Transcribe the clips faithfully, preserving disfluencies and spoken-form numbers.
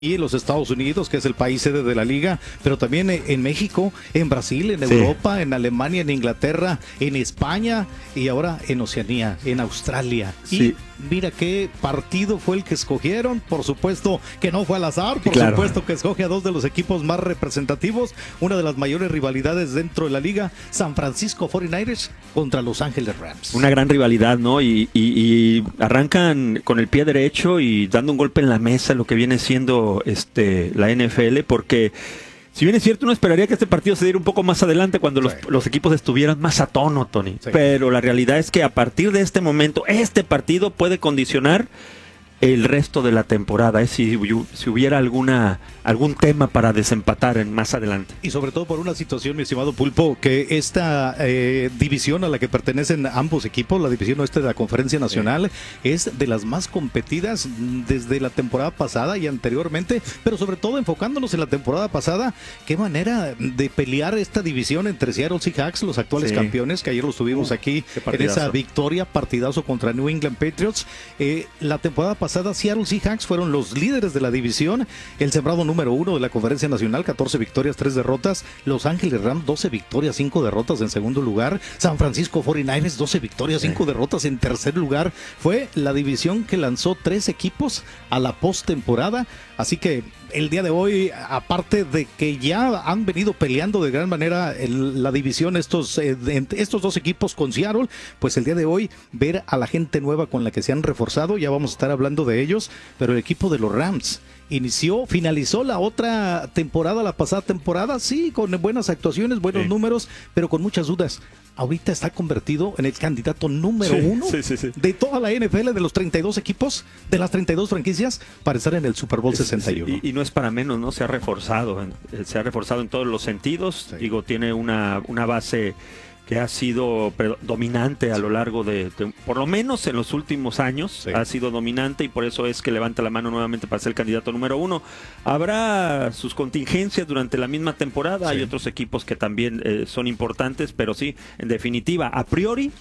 Y en los Estados Unidos, que es el país sede de la liga, pero también en México, en Brasil, en Europa, sí. en Alemania, en Inglaterra, en España y ahora en Oceanía, en Australia. Sí. Y mira qué partido fue el que escogieron. Por supuesto que no fue al azar, por claro. supuesto que escoge a dos de los equipos más representativos, una de las mayores rivalidades dentro de la liga, San Francisco cuarenta y nueve ers contra Los Ángeles Rams. Una gran rivalidad, ¿no? Y, y, y arrancan con el pie derecho y dando un golpe en la mesa, lo que viene siendo Este, la N F L, porque si bien es cierto, uno esperaría que este partido se diera un poco más adelante cuando sí. los, los equipos estuvieran más a tono, Tony, sí. pero la realidad es que a partir de este momento, este partido puede condicionar el resto de la temporada, ¿eh? si, si hubiera alguna algún tema para desempatar en más adelante. Y sobre todo por una situación, mi estimado Pulpo, que esta eh, división a la que pertenecen ambos equipos, la división oeste de la Conferencia Nacional, sí. es de las más competidas desde la temporada pasada y anteriormente, pero sobre todo enfocándonos en la temporada pasada, qué manera de pelear esta división entre Seattle Seahawks, los actuales sí. campeones, que ayer los tuvimos uh, aquí en esa victoria, partidazo contra New England Patriots. Eh, la temporada pasada Seattle Seahawks fueron los líderes de la división, el sembrado número uno de la Conferencia Nacional, catorce victorias, tres derrotas. Los Ángeles Rams, doce victorias, cinco derrotas en segundo lugar. San Francisco cuarenta y nueve ers, doce victorias, cinco derrotas en tercer lugar. Fue la división que lanzó tres equipos a la postemporada. Así que el día de hoy, aparte de que ya han venido peleando de gran manera el, la división estos, eh, estos dos equipos con Seattle, pues el día de hoy ver a la gente nueva con la que se han reforzado, ya vamos a estar hablando de ellos, pero el equipo de los Rams inició, finalizó la otra temporada, la pasada temporada, sí, con buenas actuaciones, buenos sí. números, pero con muchas dudas. Ahorita está convertido en el candidato número sí, uno sí, sí, sí. de toda la N F L, de los treinta y dos equipos, de las treinta y dos franquicias, para estar en el Super Bowl sesenta y uno. Sí, y, y no es para menos, ¿no? Se ha reforzado, se ha reforzado en todos los sentidos. Sí. Digo, tiene una, una base que ha sido dominante a lo largo de, de, por lo menos en los últimos años, sí. ha sido dominante y por eso es que levanta la mano nuevamente para ser el candidato número uno. Habrá sus contingencias durante la misma temporada, sí. hay otros equipos que también eh, son importantes, pero sí, en definitiva, a priori,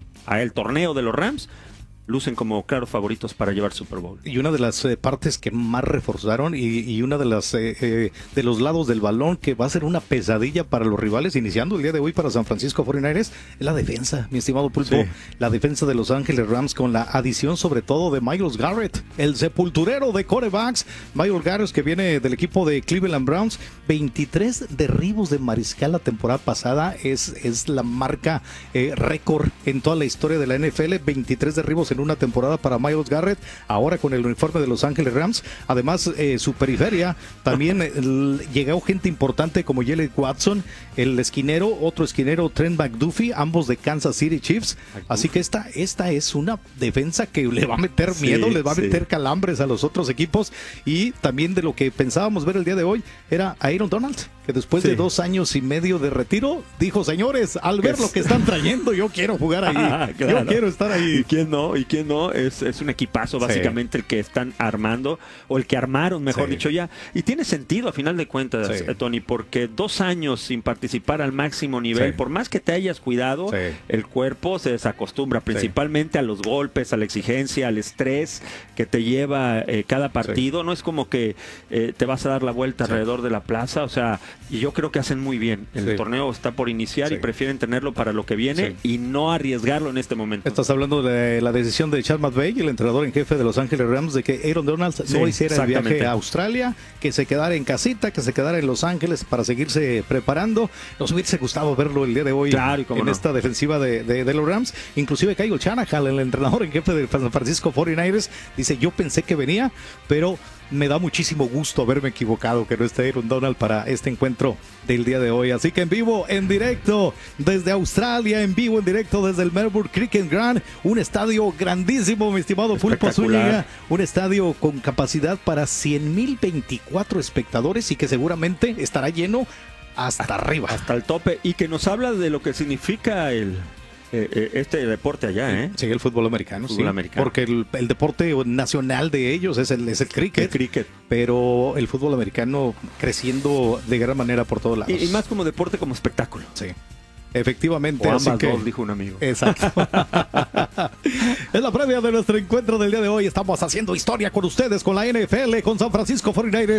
a el torneo de los Rams, lucen como claros favoritos para llevar Super Bowl. Y una de las eh, partes que más reforzaron y, y una de las eh, eh, de los lados del balón que va a ser una pesadilla para los rivales, iniciando el día de hoy para San Francisco cuarenta y nueve ers, es la defensa, mi estimado Pulpo. Sí. La defensa de Los Ángeles Rams, con la adición sobre todo de Myles Garrett, el sepulturero de quarterbacks. Myles Garrett, que viene del equipo de Cleveland Browns, veintitrés derribos de mariscal la temporada pasada, es, es la marca eh, récord en toda la historia de la N F L, veintitrés derribos en una temporada para Myles Garrett, ahora con el uniforme de Los Ángeles Rams. Además, eh, su periferia también el, llegó gente importante como Jalen Watson, el esquinero, otro esquinero, Trent McDuffie, ambos de Kansas City Chiefs. Así que esta, esta es una defensa que le va a meter miedo, sí, les va a sí. meter calambres a los otros equipos. Y también de lo que pensábamos ver el día de hoy era a Aaron Donald, que después sí. de dos años y medio de retiro dijo: señores, al ver lo que están trayendo, yo quiero jugar ahí, ah, claro. yo quiero estar ahí. ¿Y quién no? ¿Y quién no? Es, es un equipazo básicamente sí. el que están armando, o el que armaron, mejor sí. dicho ya. Y tiene sentido a final de cuentas, sí. eh, Tony, porque dos años sin participar al máximo nivel, sí. por más que te hayas cuidado, sí. el cuerpo se desacostumbra principalmente sí. a los golpes, a la exigencia, al estrés que te lleva eh, cada partido. Sí. No es como que eh, te vas a dar la vuelta sí. alrededor de la plaza, o sea, y yo creo que hacen muy bien. El sí. torneo está por iniciar sí. y prefieren tenerlo para lo que viene sí. y no arriesgarlo en este momento. Estás hablando de la decisión de Sean McVay, el entrenador en jefe de Los Ángeles Rams, de que Aaron Donald sí, no hiciera el viaje a Australia, que se quedara en casita, que se quedara en Los Ángeles para seguirse preparando. Nos hubiese gustado verlo el día de hoy claro, en no. esta defensiva de, de, de los Rams. Inclusive Kyle Shanahan, el entrenador en jefe de San Francisco cuarenta y nueve ers, dice: yo pensé que venía, pero me da muchísimo gusto haberme equivocado, que no esté Aaron Donald para este encuentro del día de hoy. Así que en vivo, en directo desde Australia, en vivo, en directo desde el Melbourne Cricket Ground, un estadio grandísimo, mi estimado Pulpo Zúñiga, un estadio con capacidad para cien mil veinticuatro espectadores y que seguramente estará lleno hasta, hasta arriba. Hasta el tope, y que nos habla de lo que significa el... Eh, este deporte allá, ¿eh? Sí, el fútbol americano, fútbol sí, americano. Porque el, el deporte nacional de ellos es el, es el cricket, el cricket, pero el fútbol americano creciendo de gran manera por todos lados. Y, y más como deporte, como espectáculo. Sí. Efectivamente. O ambas así que, dos, dijo un amigo. Exacto. Es la previa de nuestro encuentro del día de hoy. Estamos haciendo historia con ustedes, con la N F L, con San Francisco cuarenta y nueve ers.